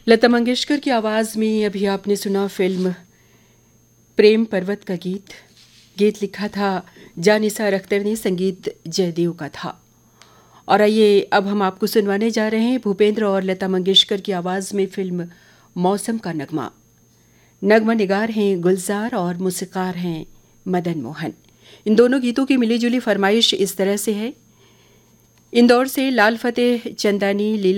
लता मंगेशकर की आवाज़ में अभी आपने सुना फिल्म प्रेम पर्वत का गीत लिखा था जानिसार अख्तर ने, संगीत जयदेव का था। और आइए अब हम आपको सुनवाने जा रहे हैं भूपेंद्र और लता मंगेशकर की आवाज़ में फिल्म मौसम का नगमा। नगमा निगार हैं गुलजार और मूसीकार हैं मदन मोहन। इन दोनों गीतों की मिली जुली फरमाइश इस तरह से है। इंदौर से लाल फतेह चंदानी, लीला